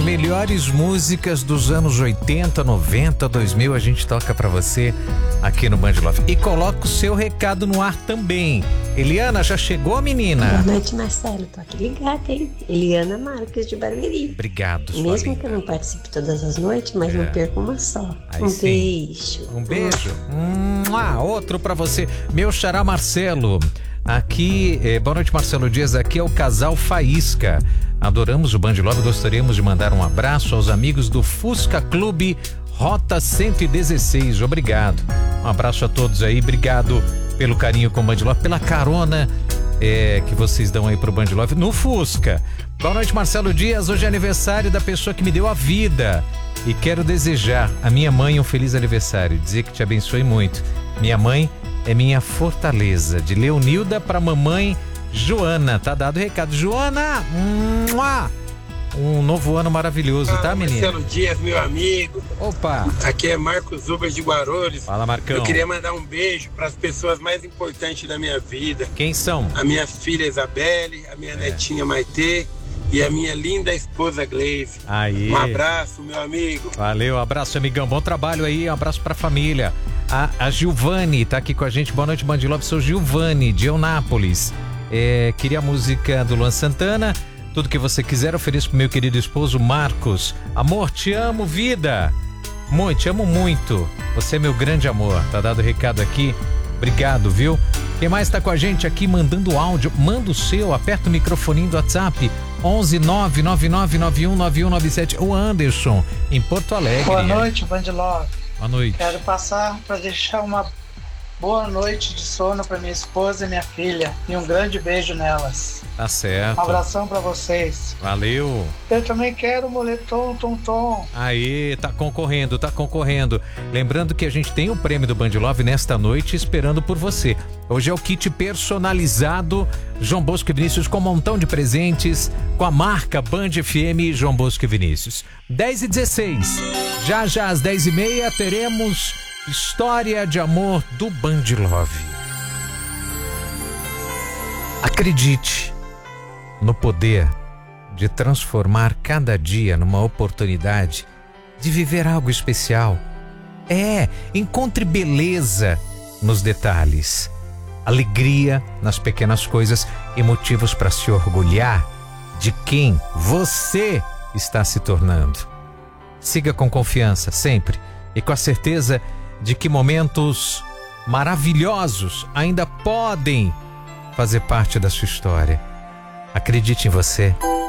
melhores músicas dos anos 80, 90, 2000 a gente toca pra você aqui no Band Love. E coloca o seu recado no ar também. Eliana, já chegou, menina? Boa noite, Marcelo. Tô aqui ligada, hein? Eliana Marques de Barueri. Obrigado, sua Mesmo linda. que eu não participe todas as noites, mas não perco uma só. Aí Um sim. beijo. Um beijo. Outro pra você. Meu xará Marcelo. Aqui, boa noite, Marcelo Dias. Aqui é o casal Faísca. Adoramos o Band Love. Gostaríamos de mandar um abraço aos amigos do Fusca Clube Rota 116. Obrigado. Um abraço a todos aí. Obrigado pelo carinho com o Band Love, pela carona que vocês dão aí pro Band Love no Fusca. Boa noite, Marcelo Dias. Hoje é aniversário da pessoa que me deu a vida. E quero desejar à minha mãe um feliz aniversário. Dizer que te abençoe muito. Minha mãe é minha fortaleza. De Leonilda pra mamãe Joana. Tá dado o recado. Joana, um novo ano maravilhoso, tá, menina? Marcelo Dias, meu amigo. Opa! Aqui é Marcos Uber de Guarulhos. Fala, Marcão. Eu queria mandar um beijo para as pessoas mais importantes da minha vida. Quem são? A minha filha Isabelle, a minha netinha Maitê e a minha linda esposa Gleice. Aí. Um abraço, meu amigo. Valeu, abraço, amigão. Bom trabalho aí, um abraço pra família. A Gilvane tá aqui com a gente. Boa noite, Band Love. Sou Gilvane, de Eunápolis. Queria a música do Luan Santana. Tudo que você quiser, ofereço pro meu querido esposo Marcos. Amor, te amo, vida. Muito, te amo muito. Você é meu grande amor. Tá dado o recado aqui. Obrigado, viu? Quem mais tá com a gente aqui mandando áudio? Manda o seu, aperta o microfoninho do WhatsApp. 11 999919197. O Anderson, em Porto Alegre. Boa noite, Band Love. Boa noite. Quero passar para deixar uma boa noite de sono para minha esposa e minha filha. E um grande beijo nelas. Tá certo. Um abração para vocês. Valeu. Eu também quero o moletom, tom. Aí, tá concorrendo. Lembrando que a gente tem o prêmio do Band Love nesta noite esperando por você. Hoje é o kit personalizado João Bosco e Vinícius com um montão de presentes com a marca Band FM João Bosco e Vinícius. 10h16. Já às 10h30 teremos História de Amor do Band Love. Acredite no poder de transformar cada dia numa oportunidade de viver algo especial. Encontre beleza nos detalhes, alegria nas pequenas coisas e motivos para se orgulhar de quem você está se tornando. Siga com confiança sempre e com a certeza de que momentos maravilhosos ainda podem fazer parte da sua história. Acredite em você.